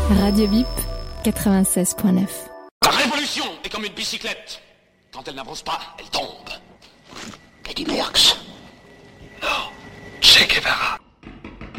Radio Bip 96.9. La révolution est comme une bicyclette. Quand elle n'avance pas, elle tombe. Eddy Merckx.